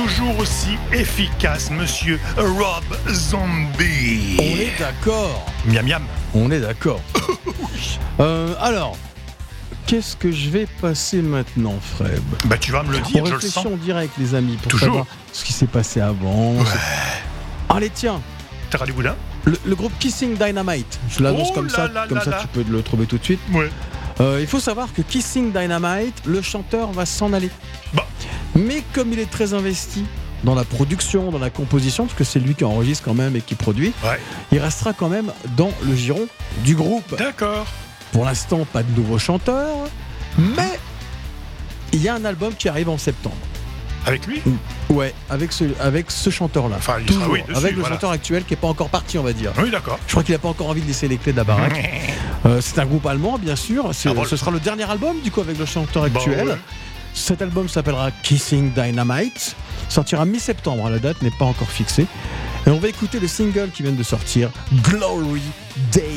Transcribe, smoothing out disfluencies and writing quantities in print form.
toujours aussi efficace, monsieur Rob Zombie. On est d'accord. Miam miam. On est d'accord. Alors, qu'est-ce que je vais passer maintenant, Fred ? Bah tu vas me le dire, je le sens. Réflexion directe, les amis, pour Toujours. savoir ce qui s'est passé avant. Ouais. Allez, tiens, Terra du Boudin. le groupe Kissing Dynamite. Je l'annonce Oh comme là ça, là comme là ça là. tu peux le trouver tout de suite. Ouais. Il faut savoir que Kissing Dynamite, le chanteur va s'en aller. Bah. Mais comme il est très investi dans la production, dans la composition, parce que c'est lui qui enregistre quand même et qui produit, Ouais. il restera quand même dans le giron du groupe. D'accord. Pour l'instant, pas de nouveau chanteur, mais il y a un album qui arrive en septembre. Avec lui. Ouais, avec ce chanteur-là. Enfin, il Toujours, sera, oui, dessus, avec le voilà. chanteur actuel qui n'est pas encore parti, on va dire. Oui, d'accord. Je crois qu'il n'a pas encore envie de laisser les clés de la baraque. C'est un groupe allemand, bien sûr. bon, Ce sera le dernier album, du coup, avec le chanteur actuel. Bah, ouais. Cet album s'appellera Kissing Dynamite. Sortira mi-septembre, la date n'est pas encore fixée. Et on va écouter le single qui vient de sortir, Glory Day.